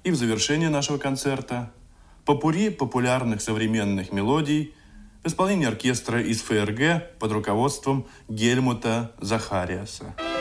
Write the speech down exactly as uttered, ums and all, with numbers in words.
И в завершение нашего концерта попурри популярных современных мелодий в исполнении оркестра из ФРГ под руководством Гельмута Захариаса.